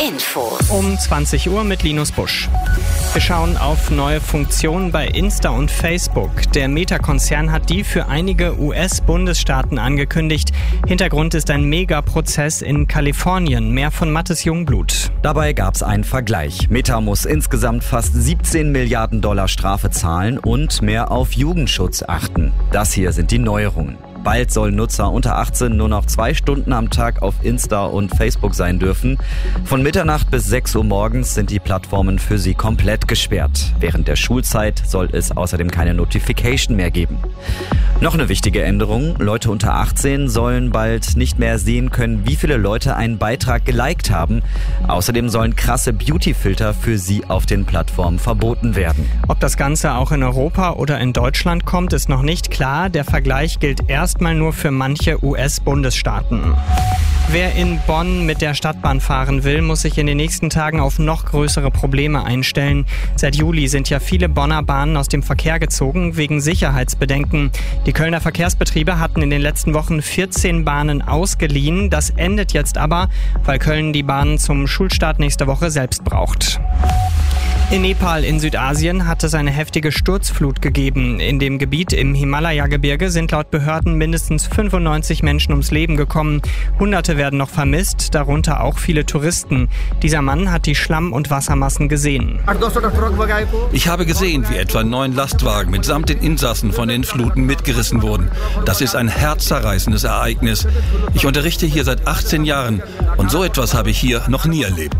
Info. Um 20 Uhr mit Linus Busch. Wir schauen auf neue Funktionen bei Insta und Facebook. Der Meta-Konzern hat die für einige US-Bundesstaaten angekündigt. Hintergrund ist ein Megaprozess in Kalifornien. Mehr von Mathis Jungblut. Dabei gab es einen Vergleich. Meta muss insgesamt fast 17 Milliarden Dollar Strafe zahlen und mehr auf Jugendschutz achten. Das hier sind die Neuerungen. Bald sollen Nutzer unter 18 nur noch 2 Stunden am Tag auf Insta und Facebook sein dürfen. Von Mitternacht bis 6 Uhr morgens sind die Plattformen für sie komplett gesperrt. Während der Schulzeit soll es außerdem keine Notification mehr geben. Noch eine wichtige Änderung. Leute unter 18 sollen bald nicht mehr sehen können, wie viele Leute einen Beitrag geliked haben. Außerdem sollen krasse Beauty-Filter für sie auf den Plattformen verboten werden. Ob das Ganze auch in Europa oder in Deutschland kommt, ist noch nicht klar. Der Vergleich gilt erstmal nur für manche US-Bundesstaaten. Wer in Bonn mit der Stadtbahn fahren will, muss sich in den nächsten Tagen auf noch größere Probleme einstellen. Seit Juli sind ja viele Bonner Bahnen aus dem Verkehr gezogen, wegen Sicherheitsbedenken. Die Kölner Verkehrsbetriebe hatten in den letzten Wochen 14 Bahnen ausgeliehen. Das endet jetzt aber, weil Köln die Bahnen zum Schulstart nächste Woche selbst braucht. In Nepal in Südasien hat es eine heftige Sturzflut gegeben. In dem Gebiet im Himalaya-Gebirge sind laut Behörden mindestens 95 Menschen ums Leben gekommen. Hunderte werden noch vermisst, darunter auch viele Touristen. Dieser Mann hat die Schlamm- und Wassermassen gesehen. Ich habe gesehen, wie etwa 9 Lastwagen mitsamt den Insassen von den Fluten mitgerissen wurden. Das ist ein herzzerreißendes Ereignis. Ich unterrichte hier seit 18 Jahren und so etwas habe ich hier noch nie erlebt.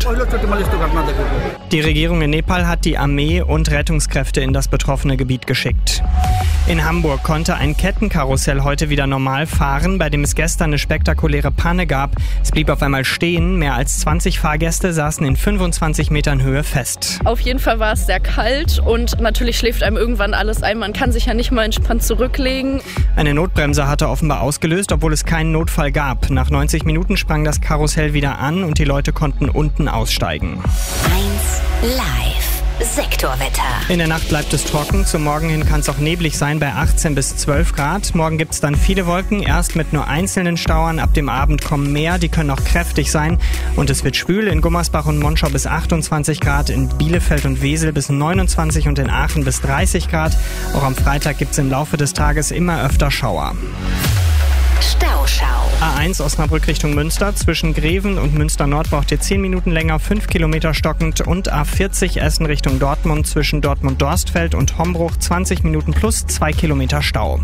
Die Regierung in Nepal hat die Armee und Rettungskräfte in das betroffene Gebiet geschickt. In Hamburg konnte ein Kettenkarussell heute wieder normal fahren, bei dem es gestern eine spektakuläre Panne gab. Es blieb auf einmal stehen. Mehr als 20 Fahrgäste saßen in 25 Metern Höhe fest. Auf jeden Fall war es sehr kalt und natürlich schläft einem irgendwann alles ein. Man kann sich ja nicht mal entspannt zurücklegen. Eine Notbremse hatte offenbar ausgelöst, obwohl es keinen Notfall gab. Nach 90 Minuten sprang das Karussell wieder an und die Leute konnten unten aussteigen. 1 Live. Sektorwetter. In der Nacht bleibt es trocken. Zum Morgen hin kann es auch neblig sein bei 18 bis 12 Grad. Morgen gibt es dann viele Wolken, erst mit nur einzelnen Schauern. Ab dem Abend kommen mehr, die können auch kräftig sein. Und es wird schwül in Gummersbach und Monschau bis 28 Grad, in Bielefeld und Wesel bis 29 und in Aachen bis 30 Grad. Auch am Freitag gibt es im Laufe des Tages immer öfter Schauer. Stauschau. A1 Osnabrück Richtung Münster. Zwischen Greven und Münster Nord braucht ihr 10 Minuten länger, 5 Kilometer stockend. Und A40 Essen Richtung Dortmund. Zwischen Dortmund-Dorstfeld und Hombruch 20 Minuten plus 2 Kilometer Stau.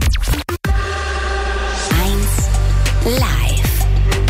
1 Live.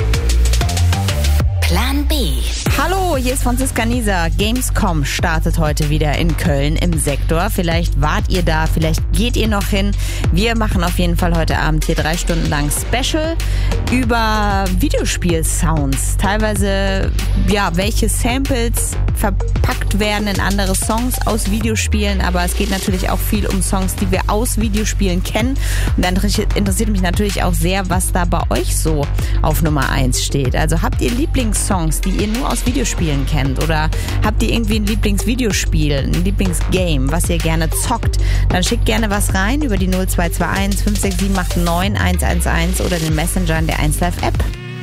Plan B. Hallo, hier ist Franziska Nieser. Gamescom startet heute wieder in Köln im Sektor. Vielleicht wart ihr da, vielleicht geht ihr noch hin. Wir machen auf jeden Fall heute Abend hier 3 Stunden lang Special über Videospiel-Sounds. Teilweise, ja, welche Samples verpackt werden in andere Songs aus Videospielen. Aber es geht natürlich auch viel um Songs, die wir aus Videospielen kennen. Und dann interessiert mich natürlich auch sehr, was da bei euch so auf Nummer 1 steht. Also habt ihr Lieblingssongs, die ihr nur aus Videospielen kennt? Oder habt ihr irgendwie ein Lieblingsvideospiel, ein Lieblingsgame, was ihr gerne zockt? Dann schickt gerne was rein über die 0221 56789 111 oder den Messenger in der 1Live App.